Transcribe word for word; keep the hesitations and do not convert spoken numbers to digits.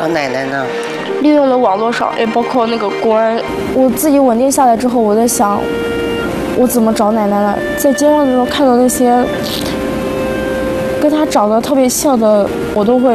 找奶奶呢？ 利用了网络上，也包括那个公安。 我自己稳定下来之后，我在想，我怎么找奶奶了？在街上的时候看到那些跟她长得特别像的，我都会